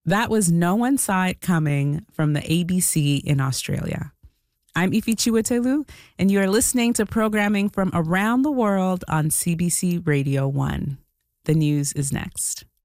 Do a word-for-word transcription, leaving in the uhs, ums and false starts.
That was No One Saw It Coming from the A B C in Australia. I'm Ifi Chiwetelu, and you are listening to programming from around the world on C B C Radio one. The news is next.